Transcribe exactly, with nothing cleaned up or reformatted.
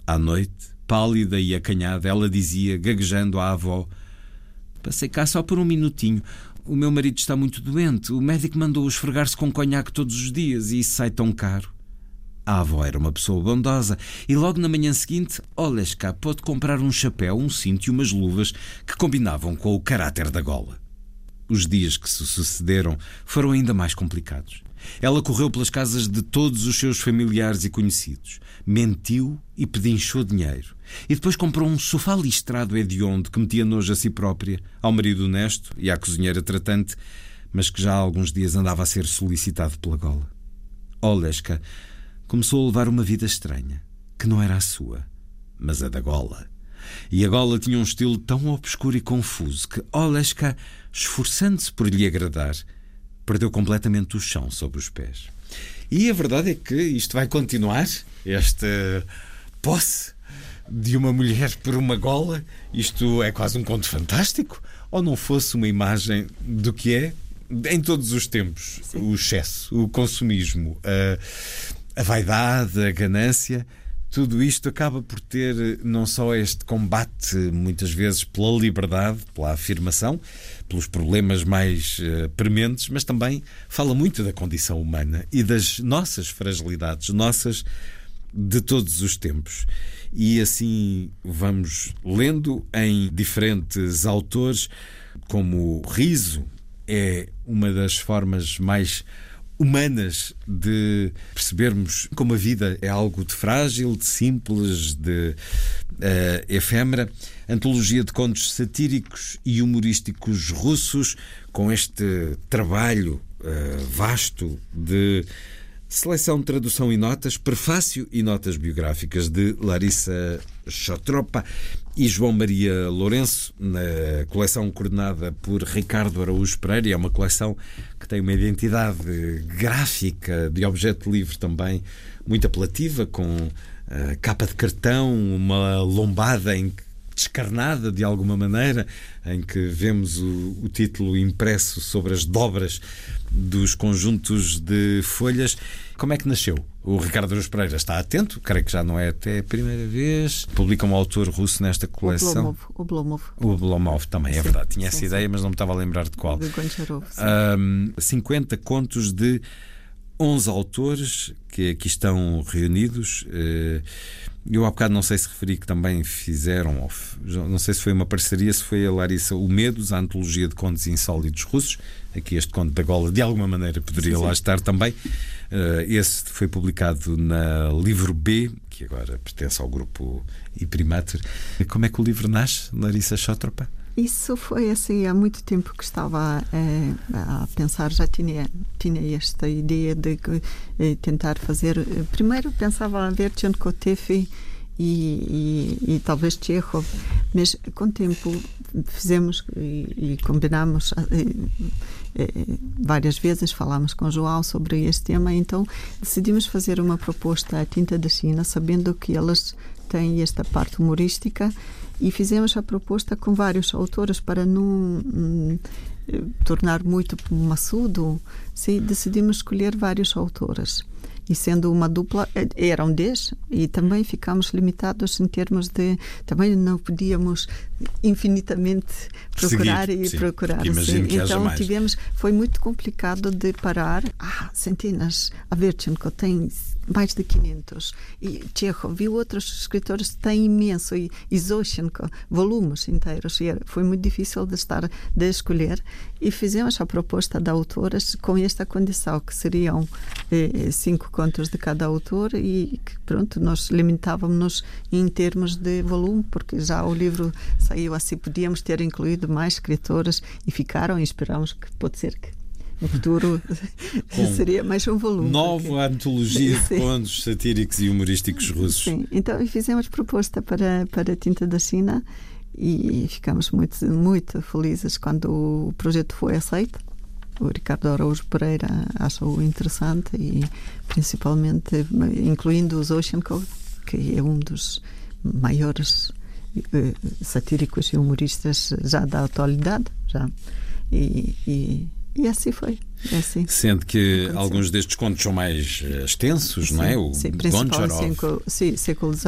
À noite, pálida e acanhada, ela dizia, gaguejando à avó: passei cá só por um minutinho. O meu marido está muito doente. O médico mandou-o esfregar-se com conhaque todos os dias e isso sai tão caro. A avó era uma pessoa bondosa e logo na manhã seguinte, Oleska pôde comprar um chapéu, um cinto e umas luvas que combinavam com o caráter da gola. Os dias que se sucederam foram ainda mais complicados. Ela correu pelas casas de todos os seus familiares e conhecidos, mentiu e pedinchou dinheiro. E depois comprou um sofá listrado hediondo que metia nojo a si própria, ao marido honesto e à cozinheira tratante, mas que já há alguns dias andava a ser solicitado pela gola. Oleska começou a levar uma vida estranha, que não era a sua, mas a da gola. E a gola tinha um estilo tão obscuro e confuso que Oleska, esforçando-se por lhe agradar, perdeu completamente o chão sobre os pés. E a verdade é que isto vai continuar, esta posse de uma mulher por uma gola. Isto é quase um conto fantástico, ou não fosse uma imagem do que é, em todos os tempos, sim, o excesso, o consumismo, a, a vaidade, a ganância. Tudo isto acaba por ter não só este combate, muitas vezes, pela liberdade, pela afirmação, pelos problemas mais uh, prementes, mas também fala muito da condição humana e das nossas fragilidades, nossas de todos os tempos. E assim vamos lendo em diferentes autores, como o riso é uma das formas mais humanas de percebermos como a vida é algo de frágil, de simples, de uh, efêmera. Antologia de contos satíricos e humorísticos russos, com este trabalho uh, vasto de seleção, tradução e notas, prefácio e notas biográficas de Larissa Chotropa e João Maria Lourenço, na coleção coordenada por Ricardo Araújo Pereira. É uma coleção que tem uma identidade gráfica de objeto livre também muito apelativa, com uh, capa de cartão, uma lombada em descarnada de alguma maneira, em que vemos o, o título impresso sobre as dobras dos conjuntos de folhas. Como é que nasceu? O Ricardo Araújo Pereira está atento, creio que já não é até a primeira vez. Publica um autor russo nesta coleção. O Oblomov. O Oblomov também, é sim, verdade. Tinha sim, essa sim. ideia, mas não me estava a lembrar de qual. De Goncharov, um, cinquenta contos de onze autores que aqui estão reunidos. Eu há bocado não sei se referi que também fizeram, não sei se foi uma parceria, se foi a Larissa, o Medos, a antologia de contos insólitos russos. Aqui este conto da gola de alguma maneira poderia sim, lá sim. estar também. Esse foi publicado na Livro B, que agora pertence ao grupo Imprimatur. Como é que o livro nasce, Larissa Chotropa? Isso foi assim, há muito tempo que estava é, a pensar, já tinha, tinha esta ideia de é, tentar fazer. Primeiro pensava a ver Tchenkotev e, e, e talvez Chekhov, mas com o tempo fizemos e, e combinamos é, é, várias vezes, falámos com o João sobre este tema, então decidimos fazer uma proposta à Tinta da China, sabendo que elas têm esta parte humorística. E fizemos a proposta com vários autores para não hum, tornar muito maçudo. Sim, decidimos escolher vários autores. E sendo uma dupla, eram dez, e também ficámos limitados em termos de... Também não podíamos infinitamente procurar Seguir, e sim, procurar. Imagino que haja então mais. tivemos... Foi muito complicado de parar. Ah, centenas. A Verchenko tem mais de quinhentos. E Chekhov e outros escritores têm imenso. E, e Zoshenko, volumes inteiros. E foi muito difícil de estar, de escolher. E fizemos a proposta de autores com esta condição, que seriam eh, cinco contos de cada autor e que, pronto, nós limitávamos-nos em termos de volume, porque já o livro saiu assim, podíamos ter incluído mais escritores e ficaram e esperamos que pode ser que no futuro seria mais um volume. Nova porque... antologia de sim. contos satíricos e humorísticos russos. Sim, então fizemos proposta para, para a Tinta da China e ficamos muito, muito felizes quando o projeto foi aceito. O Ricardo Araújo Pereira achou interessante e principalmente incluindo o Zoshenko, que é um dos maiores eh, satíricos e humoristas já da atualidade, já. E, e, e assim foi. É assim. Sendo que alguns destes contos são mais extensos, sim, não é? O sim, principalmente século